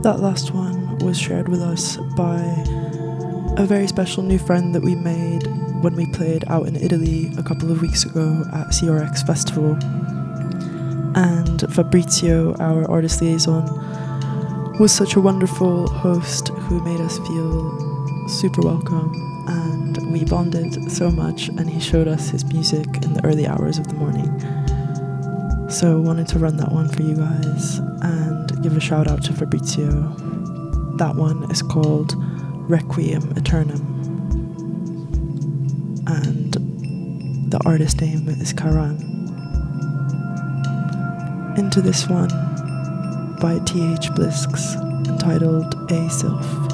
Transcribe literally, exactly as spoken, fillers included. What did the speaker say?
That last one was shared with us by a very special new friend that we made when we played out in Italy a couple of weeks ago at C R X Festival. And Fabrizio, our artist liaison, was such a wonderful host who made us feel super welcome, and we bonded so much, and he showed us his music in the early hours of the morning. So wanted to run that one for you guys and give a shout out to Fabrizio. That one is called Requiem Aeternum, and the artist name is Karan. Into this one by T H Blisks, entitled A Sylph.